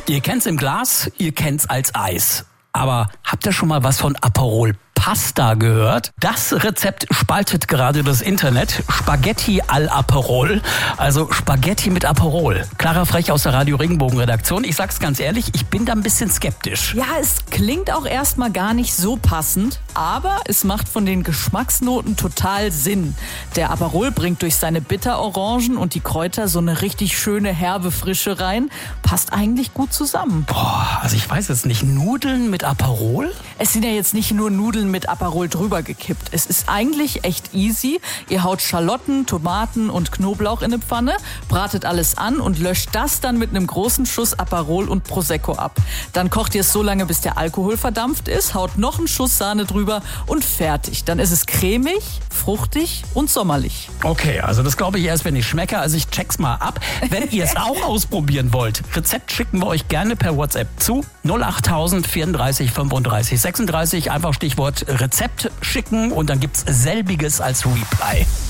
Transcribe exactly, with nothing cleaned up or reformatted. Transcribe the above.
Ihr kennt's im Glas, ihr kennt's als Eis. Aber habt ihr schon mal was von Aperol Pasta gehört? Das Rezept spaltet gerade das Internet. Spaghetti al Aperol, also Spaghetti mit Aperol. Clara Frech aus der Radio Regenbogen Redaktion. Ich sag's ganz ehrlich, ich bin da ein bisschen skeptisch. Ja, es klingt auch erstmal gar nicht so passend, aber es macht von den Geschmacksnoten total Sinn. Der Aperol bringt durch seine Bitterorangen und die Kräuter so eine richtig schöne herbe Frische rein. Passt eigentlich gut zusammen. Boah, also ich weiß jetzt nicht, Nudeln mit Aperol? Es sind ja jetzt nicht nur Nudeln mit Aperol drüber gekippt. Es ist eigentlich echt easy. Ihr haut Schalotten, Tomaten und Knoblauch in eine Pfanne, bratet alles an und löscht das dann mit einem großen Schuss Aperol und Prosecco ab. Dann kocht ihr es so lange, bis der Alkohol verdampft ist, haut noch einen Schuss Sahne drüber und fertig. Dann ist es cremig, fruchtig und sommerlich. Okay, also das glaube ich erst, wenn ich schmecke. Also ich check's mal ab. Wenn ihr es auch ausprobieren wollt, Rezept schicken wir euch gerne per WhatsApp zu. null acht tausend vierunddreißig fünfunddreißig sechsunddreißig. Einfach Stichwort Rezept schicken und dann gibt's selbiges als Reply.